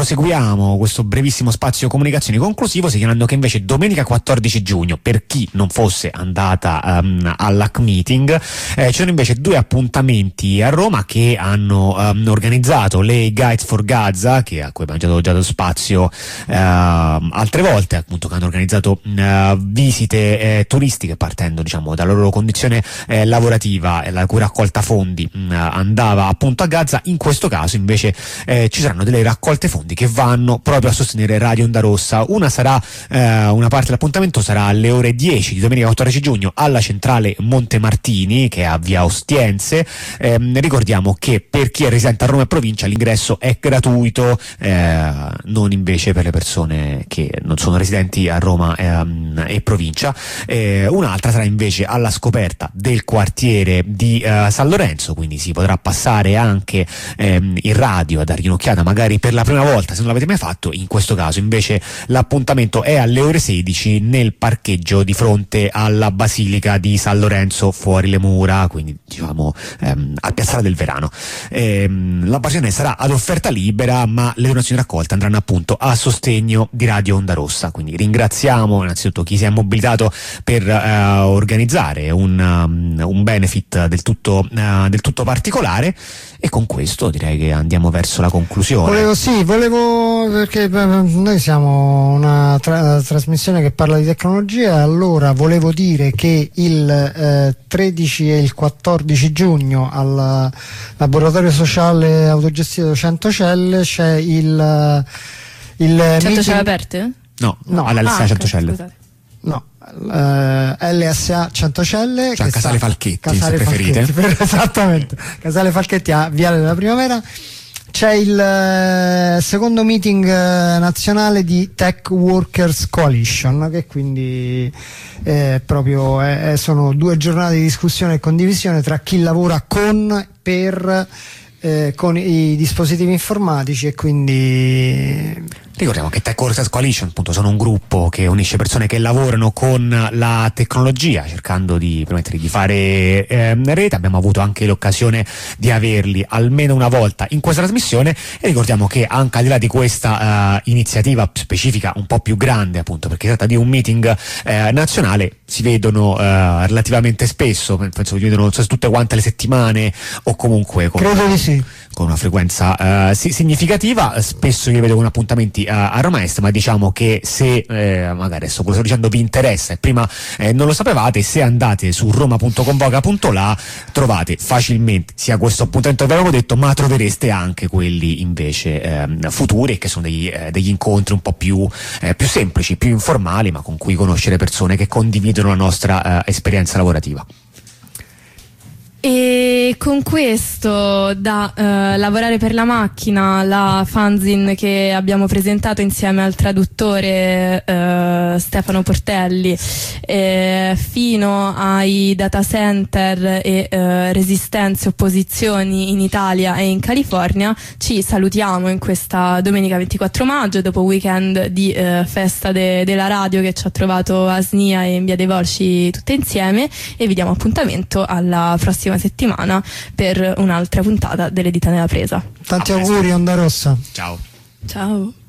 proseguiamo questo brevissimo spazio comunicazioni conclusivo segnalando che invece domenica 14 giugno, per chi non fosse andata all'Hack Meeting, ci sono invece 2 appuntamenti a Roma che hanno organizzato le Guides for Gaza, a cui abbiamo già dato spazio altre volte, appunto, che hanno organizzato visite turistiche partendo, diciamo, dalla loro condizione lavorativa, la cui raccolta fondi andava appunto a Gaza. In questo caso invece ci saranno delle raccolte fondi che vanno proprio a sostenere Radio Onda Rossa. Una parte dell'appuntamento sarà alle ore 10 di domenica 14 giugno alla centrale Monte Martini, che è a via Ostiense. Ricordiamo che per chi è residente a Roma e provincia l'ingresso è gratuito, non invece per le persone che non sono residenti a Roma e provincia. Un'altra sarà invece alla scoperta del quartiere di San Lorenzo, quindi si potrà passare anche in radio a dargli un'occhiata magari per la prima volta se non l'avete mai fatto. In questo caso invece l'appuntamento è alle ore 16 nel parcheggio di fronte alla Basilica di San Lorenzo, fuori le mura, quindi diciamo al Piazzale del Verano. La passione sarà ad offerta libera, ma le donazioni raccolte andranno appunto a sostegno di Radio Onda Rossa. Quindi ringraziamo innanzitutto chi si è mobilitato per organizzare un benefit del tutto particolare, e con questo direi che andiamo verso la conclusione. Volevo perché noi siamo una trasmissione che parla di tecnologia, allora volevo dire che il 13 e il 14 giugno al laboratorio sociale autogestito Centocelle c'è il Centocelle aperte? No, alla LSA Centocelle. Scusate. No, LSA Centocelle, cioè Casale Falchetti, se preferite. Esattamente, Casale Falchetti a Viale della Primavera. C'è il secondo meeting nazionale di Tech Workers Coalition, che quindi sono 2 giornate di discussione e condivisione tra chi lavora con i dispositivi informatici, e quindi ricordiamo che Tech Workers Coalition appunto sono un gruppo che unisce persone che lavorano con la tecnologia cercando di permettere di fare rete. Abbiamo avuto anche l'occasione di averli almeno una volta in questa trasmissione, e ricordiamo che anche al di là di questa iniziativa specifica un po' più grande, appunto perché si tratta di un meeting nazionale, si vedono relativamente spesso, penso che si vedono tutte quante le settimane o comunque credo di sì, con una frequenza significativa. Spesso io li vedo con appuntamenti a Roma Est, ma diciamo che se magari adesso quello che sto dicendo vi interessa e prima non lo sapevate, se andate su roma.convoca.la trovate facilmente sia questo appuntamento che avevamo detto, ma trovereste anche quelli invece futuri, che sono degli incontri un po' più semplici, più informali, ma con cui conoscere persone che condividono la nostra esperienza lavorativa. E con questo da lavorare per la macchina, la fanzine che abbiamo presentato insieme al traduttore Stefano Portelli, fino ai data center e resistenze e opposizioni in Italia e in California, ci salutiamo in questa domenica 24 maggio dopo un weekend di festa della radio che ci ha trovato a Snia e in Via dei Volsci tutte insieme, e vi diamo appuntamento alla prossima settimana per un'altra puntata delle Dita nella Presa. Tanti auguri Onda Rossa. Ciao. Ciao.